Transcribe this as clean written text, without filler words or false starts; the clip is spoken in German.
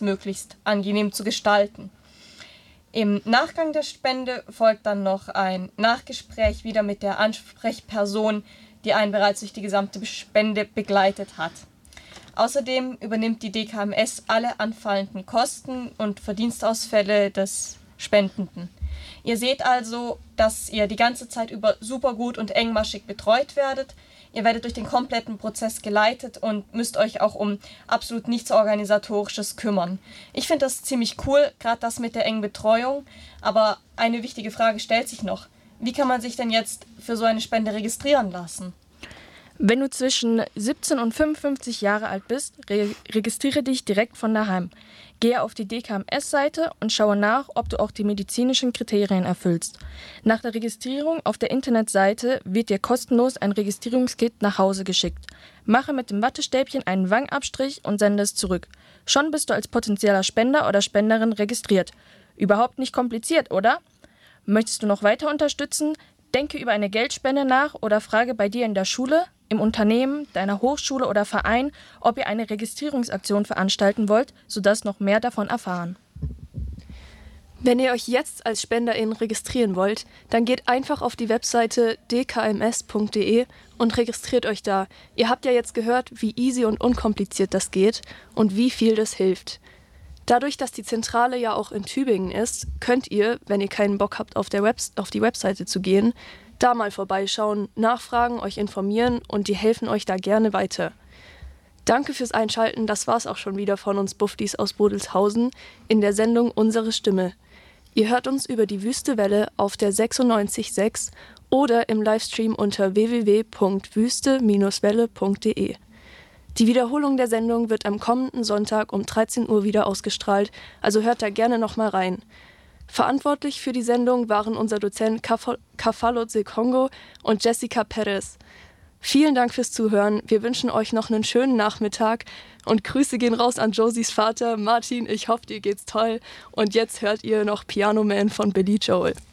möglichst angenehm zu gestalten. Im Nachgang der Spende folgt dann noch ein Nachgespräch wieder mit der Ansprechperson, die einen bereits durch die gesamte Spende begleitet hat. Außerdem übernimmt die DKMS alle anfallenden Kosten und Verdienstausfälle des Spendenden. Ihr seht also, dass ihr die ganze Zeit über super gut und engmaschig betreut werdet. Ihr werdet durch den kompletten Prozess geleitet und müsst euch auch um absolut nichts Organisatorisches kümmern. Ich finde das ziemlich cool, gerade das mit der engen Betreuung. Aber eine wichtige Frage stellt sich noch. Wie kann man sich denn jetzt für so eine Spende registrieren lassen? Wenn du zwischen 17 und 55 Jahre alt bist, registriere dich direkt von daheim. Gehe auf die DKMS-Seite und schaue nach, ob du auch die medizinischen Kriterien erfüllst. Nach der Registrierung auf der Internetseite wird dir kostenlos ein Registrierungskit nach Hause geschickt. Mache mit dem Wattestäbchen einen Wangenabstrich und sende es zurück. Schon bist du als potenzieller Spender oder Spenderin registriert. Überhaupt nicht kompliziert, oder? Möchtest du noch weiter unterstützen? Denke über eine Geldspende nach oder frage bei dir in der Schule, im Unternehmen, deiner Hochschule oder Verein, ob ihr eine Registrierungsaktion veranstalten wollt, sodass noch mehr davon erfahren. Wenn ihr euch jetzt als SpenderIn registrieren wollt, dann geht einfach auf die Webseite dkms.de und registriert euch da. Ihr habt ja jetzt gehört, wie easy und unkompliziert das geht und wie viel das hilft. Dadurch, dass die Zentrale ja auch in Tübingen ist, könnt ihr, wenn ihr keinen Bock habt, auf die Webseite zu gehen, da mal vorbeischauen, nachfragen, euch informieren und die helfen euch da gerne weiter. Danke fürs Einschalten, das war's auch schon wieder von uns Buffdies aus Bodelshausen in der Sendung Unsere Stimme. Ihr hört uns über die Wüste Welle auf der 96.6 oder im Livestream unter www.wüste-welle.de. Die Wiederholung der Sendung wird am kommenden Sonntag um 13 Uhr wieder ausgestrahlt, also hört da gerne nochmal rein. Verantwortlich für die Sendung waren unser Dozent Kafalo Sekongo und Jessica Perez. Vielen Dank fürs Zuhören. Wir wünschen euch noch einen schönen Nachmittag und Grüße gehen raus an Josies Vater. Martin, ich hoffe, dir geht's toll. Und jetzt hört ihr noch Piano Man von Billy Joel.